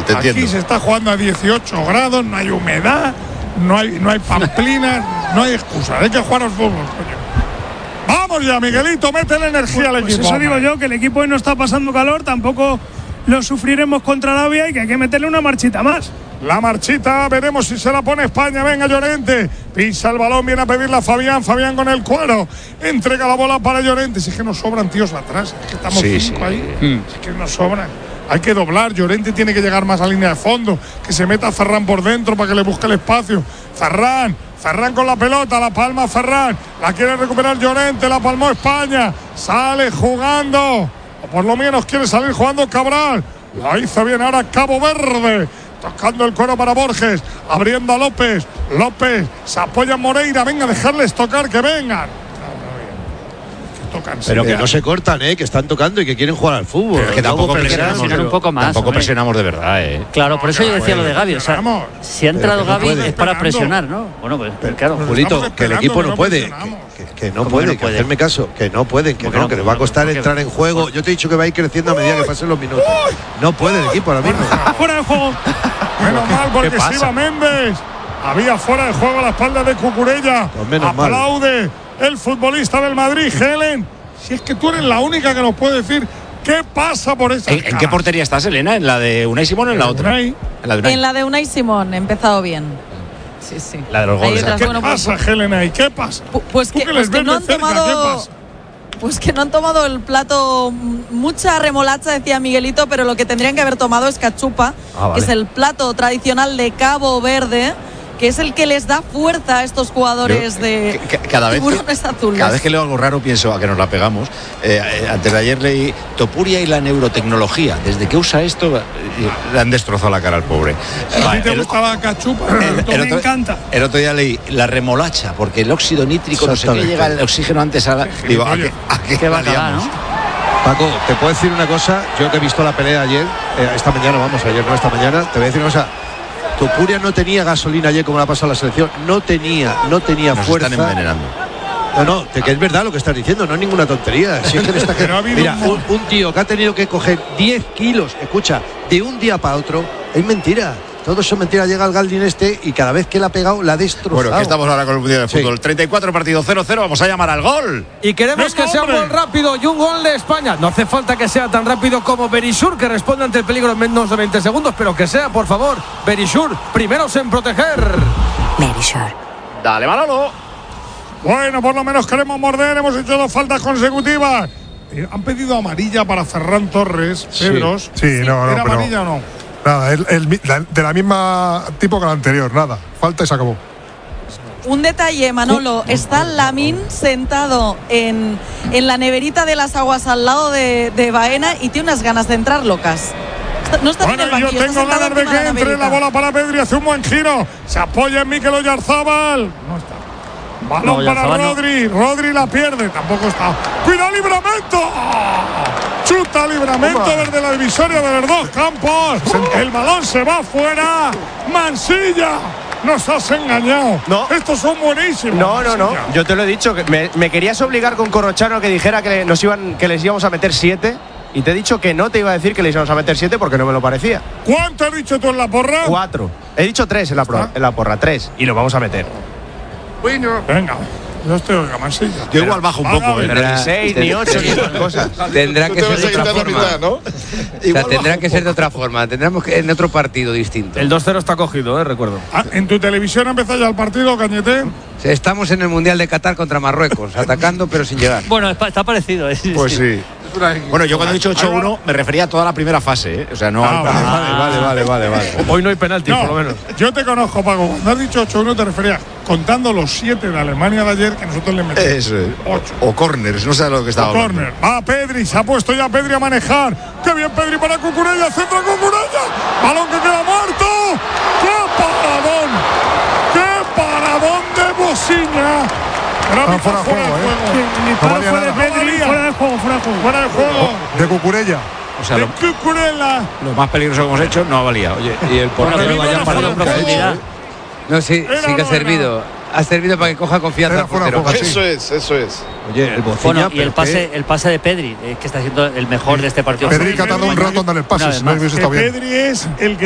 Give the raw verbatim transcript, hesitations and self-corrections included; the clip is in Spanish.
te entiendo. Aquí se está jugando a dieciocho grados, no hay humedad, no hay, no hay pamplinas, no hay excusa. Hay que jugar al fútbol, coño. Vamos ya, Miguelito, mete la energía pues, al pues equipo. Eso digo yo, que el equipo hoy no está pasando calor, tampoco lo sufriremos contra Arabia y que hay que meterle una marchita más. La marchita, veremos si se la pone España. Venga, Llorente, pisa el balón, viene a pedirla a Fabián, Fabián con el cuero, entrega la bola para Llorente. Si es que nos sobran tíos atrás, es que estamos sí, cinco sí. ahí, mm. es que nos sobran. Hay que doblar, Llorente tiene que llegar más a línea de fondo, que se meta Ferran por dentro para que le busque el espacio. Ferran, Ferran con la pelota, la palma Ferran, la quiere recuperar Llorente, la palmó España, sale jugando, o por lo menos quiere salir jugando Cabral. La hizo bien ahora Cabo Verde. Tocando el cuero para Borges, abriendo a López. López se apoya en Moreira. Venga, dejarles tocar, que vengan. Tocan, pero que no se cortan, ¿eh? Que están tocando y que quieren jugar al fútbol. Pero es que tampoco presionamos, presionar un poco más, tampoco hombre. presionamos de verdad, ¿eh? Claro, por no, eso yo decía no, lo de Gavi. O sea, si ha entrado no Gavi puede. es para presionar, ¿no? Bueno, pues pero, claro. Julito, que el equipo no puede. Que, que, que no puede, no que puede? hacerme caso. Que no pueden, que no, no, que les va a costar porque, entrar en juego. Yo te he dicho que va a ir creciendo a medida que pasen los minutos. No puede el equipo ahora mismo. Fuera de juego. Menos mal, porque se iba Méndez. Había fuera de juego a la espalda de Cucurella. Pues menos Aplaude mal. El futbolista del Madrid, Helen. Si es que tú eres la única que nos puede decir qué pasa por esa. ¿En, ¿En qué portería estás, Elena? ¿En la de Unai Simón o en la otra? Unai. En la de Unai. En la de Unai Simón, he empezado bien. Sí, sí. La de los goles. ¿Qué bueno, pasa, pues, Helena? ¿Y qué pasa? Pues que, que, pues que no han cerca, tomado. Pues que no han tomado el plato, mucha remolacha, decía Miguelito, pero lo que tendrían que haber tomado es cachupa, ah, vale. que es el plato tradicional de Cabo Verde, que es el que les da fuerza a estos jugadores Yo, de que, que, cada vez tiburones azules. Cada vez que leo algo raro pienso a que nos la pegamos. Eh, eh, antes de ayer leí Topuria y la neurotecnología. Desde que usa esto eh, le han destrozado la cara al pobre. ¿A ti te gusta la cachupa? El, el, me otro, encanta. El otro día leí la remolacha, porque el óxido nítrico no sé qué llega el oxígeno antes a la. Sí, digo, ¿a oye, qué, a qué, qué bacala, ¿no? Paco, te puedo decir una cosa. Yo que he visto la pelea ayer, eh, esta mañana, vamos, ayer no, esta mañana, te voy a decir una cosa. Topuria no tenía gasolina ayer como la ha pasado la selección. No tenía, no tenía Nos fuerza. están envenenando. No, no, de que es verdad lo que estás diciendo, no es ninguna tontería. Si es que está que, Pero ha habido mira, un- un, un tío que ha tenido que coger diez kilos, escucha, de un día para otro, es mentira. Todo eso es mentira. Llega el Galdín este y cada vez que le ha pegado, la ha destrozado. Bueno, que estamos ahora con el Mundial de Sí. Fútbol. treinta y cuatro partidos, cero cero. Vamos a llamar al gol. Y queremos Venga, que sea un hombre. gol rápido y un gol de España. No hace falta que sea tan rápido como Berisur, que responde ante el peligro en menos de veinte segundos, pero que sea, por favor, Berisur, primeros en proteger. Berisur. Dale, Manolo. Bueno, por lo menos queremos morder. Hemos hecho dos faltas consecutivas. Eh, han pedido amarilla para Ferran Torres, Pedros. Sí, no, no, ¿Era pero amarilla o no? nada, el, el, la, de la misma tipo que la anterior, nada. Falta y se acabó. Un detalle, Manolo, está Lamín sentado en, en la neverita de las aguas al lado de, de Baena y tiene unas ganas de entrar locas. Está- No está Bueno, en el yo banquillo, está tengo sentado ganas de encima que la entre la neverita. bola para Pedri. Hace un buen giro. Se apoya en Mikel Oyarzábal. No está. Balón No, para Oyarzabal no. Rodri. Rodri la pierde. Tampoco está. ¡Cuidado, Libramento! Chuta Libramento desde la divisoria de los dos campos. El balón se va fuera. Mansilla. Nos has engañado. No. Estos son buenísimos. No, no, no. Mansilla. Yo te lo he dicho. Que me, me querías obligar con Corrochano a que dijera que, nos iban, que les íbamos a meter siete. Y te he dicho que no te iba a decir que les íbamos a meter siete porque no me lo parecía. ¿Cuánto has dicho tú en la porra? Cuatro. He dicho tres en la, pro- en la porra. Tres. Y lo vamos a meter. Venga. Yo estoy oiga, Mansilla. Yo igual bajo un Haga poco, ver. ¿eh? Pero ni seis, ni ocho, ni esas cosas. Tendrá que ser de otra forma. ¿no? O sea, tendrá que ser de otra forma. Tendremos que en otro partido distinto. El dos cero está cogido, eh, recuerdo. Ah, ¿en tu televisión ha empezado ya el partido, Cañete? O sea, estamos en el Mundial de Qatar contra Marruecos, atacando pero sin llegar. Bueno, está está parecido. ¿eh? Pues sí. Bueno, yo cuando he dicho ocho uno me refería a toda la primera fase, ¿eh? O sea, no Ah, al vale, Vale, vale, vale, vale, vale. Hoy no hay penalti, No, por lo menos. yo te conozco, Paco. Cuando has dicho ocho uno te referías contando los siete de Alemania de ayer que nosotros le metimos. Eso es. Ocho. O corners, no sé de lo que estaba O hablando. corner. Va Pedri, se ha puesto ya Pedri a manejar. ¡Qué bien Pedri para Cucurella! ¡Centro Cucurella! ¡Balón que queda muerto! ¡Qué paradón! ¡Qué paradón de Bociña! Ah, fuera de juego, ¿eh? Ni No para valía fuera de nada. Pedri, fuera de juego, fuera de juego. ¡Fuera de juego! De Cucurella. O sea, De lo, Cucurella. lo más peligroso que hemos hecho no valía. Oye, Y el Bueno, portero pero Pedri vaya no para fuera la de juego. profundidad. No, sí, Era, sí que ha no servido. Ha servido para que coja confianza Era el fuera de portero. juego, sí. es, eso es. Oye, el Bociña, Bueno, y pero el pase, el pase de Pedri, eh, que está siendo el mejor de este partido. Pedri que ha tardado un rato en dar el pase, Una vez si no más. hubiese Que estado bien. Pedri es el que